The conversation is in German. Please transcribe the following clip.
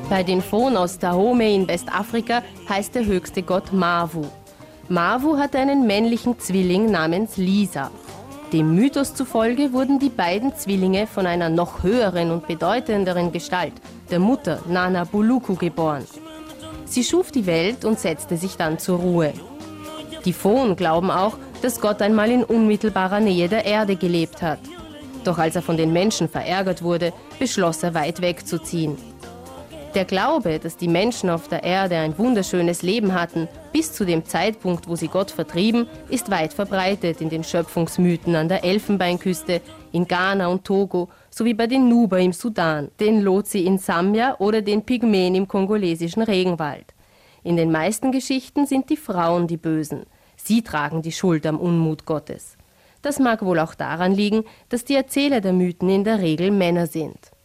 Bei den Fon aus Dahomey in Westafrika heißt der höchste Gott Mavu. Mavu hatte einen männlichen Zwilling namens Lisa. Dem Mythos zufolge wurden die beiden Zwillinge von einer noch höheren und bedeutenderen Gestalt, der Mutter Nana Buluku, geboren. Sie schuf die Welt und setzte sich dann zur Ruhe. Die Fon glauben auch, dass Gott einmal in unmittelbarer Nähe der Erde gelebt hat. Doch als er von den Menschen verärgert wurde, beschloss er, weit wegzuziehen. Der Glaube, dass die Menschen auf der Erde ein wunderschönes Leben hatten, bis zu dem Zeitpunkt, wo sie Gott vertrieben, ist weit verbreitet in den Schöpfungsmythen an der Elfenbeinküste, in Ghana und Togo, sowie bei den Nuba im Sudan, den Lotsi in Sambia oder den Pygmäen im kongolesischen Regenwald. In den meisten Geschichten sind die Frauen die Bösen. Sie tragen die Schuld am Unmut Gottes. Das mag wohl auch daran liegen, dass die Erzähler der Mythen in der Regel Männer sind.